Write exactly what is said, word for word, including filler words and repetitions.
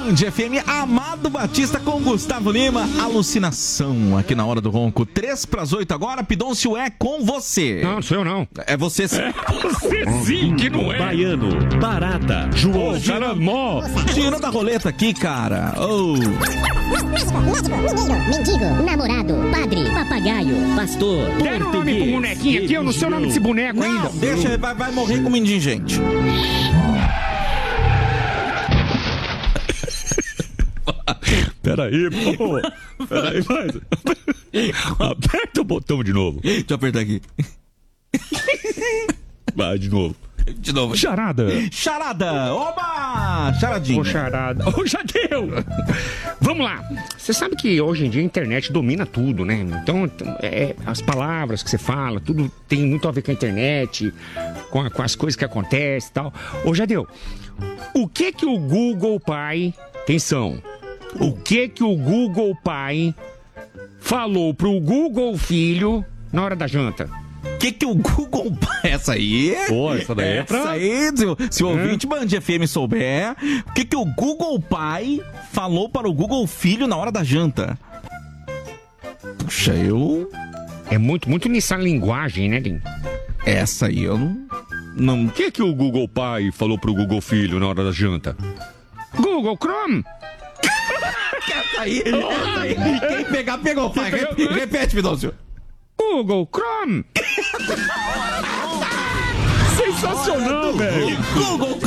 Band F M, Amado Batista com Gustavo Lima, Alucinação aqui na Hora do Ronco. Três pras oito agora, Pidoncio é com você. Não, não sou eu não. É você sim. É você sim que não é. Baiano, Barata, João, oh, cara, mó. Tirando a roleta aqui, cara. Oh. Médico, mineiro, mendigo, namorado, padre, papagaio, pastor. Deram nome pro bonequinho aqui, eu não sei o nome desse boneco Não, ainda. deixa, vai, vai morrer como indigente. Peraí, pô. Peraí, faz. Aperta o botão de novo. Deixa eu apertar aqui. Vai, de novo. De novo. Charada. Charada. Oba! Charadinha. Ô, charada. Ô, já deu. Vamos lá. Você sabe que hoje em dia a internet domina tudo, né? Então, é, as palavras que você fala, tudo tem muito a ver com a internet, com, a, com as coisas que acontecem e tal. Ô, Jadeu, o que que o Google Pai... Atenção. O que que o Google Pai falou pro Google Filho na hora da janta? O que que o Google... Essa aí... Pô, essa daí é pra... Essa aí, se, se o ouvinte Band F M souber, o que que o Google Pai falou para o Google Filho na hora da janta? Puxa, eu... É muito, muito nessa linguagem, né, Lin? Essa aí eu não... não... O que que o Google Pai falou pro Google Filho na hora da janta? Google Chrome! Essa aí, essa aí. Quem pegar, pegou, pai. Rep- repete, Pidoncio. Google Chrome! Sensacional, velho. Google